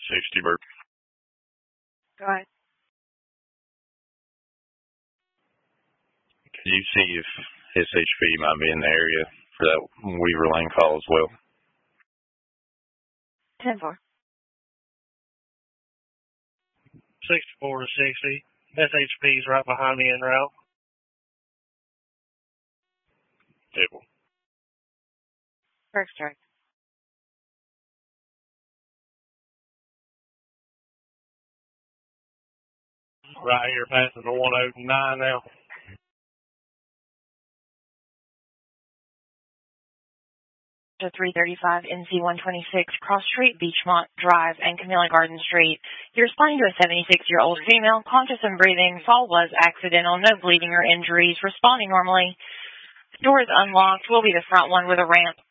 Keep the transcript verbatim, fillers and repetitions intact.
sixty Bert. Go ahead. Can you see if S H P might be in the area for that Weaver Lane call as well? ten four. sixty-four to sixty. S H P's right behind the en route. Table. First strike. Right here, passing the one oh nine now. To three thirty-five N C one twenty-six, Cross Street, Beachmont Drive, and Camilla Garden Street. You're responding to a seventy-six-year-old female, conscious and breathing. Fall was accidental, no bleeding or injuries, responding normally. The door is unlocked. Will be the front one with a ramp.